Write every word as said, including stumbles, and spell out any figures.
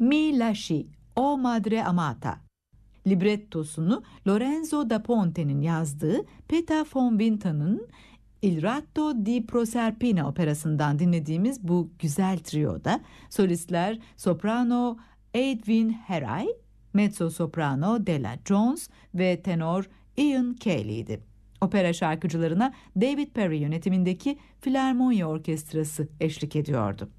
Mi lasci, o madre amata. Librettosunu Lorenzo da Ponte'nin yazdığı Peta von Winter'ın Il Ratto di Proserpina operasından dinlediğimiz bu güzel trioda solistler soprano Edwin Heray, mezzo soprano Della Jones ve tenor Ian Cayley'di. Opera şarkıcılarına David Perry yönetimindeki Filarmonya Orkestrası eşlik ediyordu.